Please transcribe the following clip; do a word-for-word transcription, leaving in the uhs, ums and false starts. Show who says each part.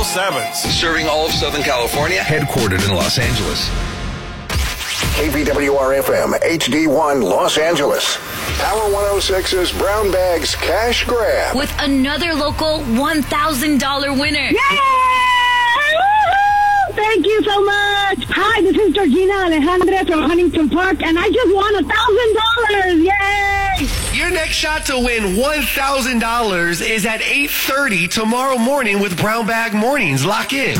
Speaker 1: sevens.
Speaker 2: Serving all of Southern California. Headquartered in Los Angeles.
Speaker 3: K P W R F M, H D one, Los Angeles. Power one oh six's Brown Bags Cash Grab.
Speaker 4: With another local one thousand dollars winner.
Speaker 5: Yay! Thank you so much. Hi, this is Georgina Alejandra from Huntington Park, and I just won one thousand dollars. Yay!
Speaker 6: Your next shot to win one thousand dollars is at eight thirty tomorrow morning with Brown Bag Mornings. Lock in.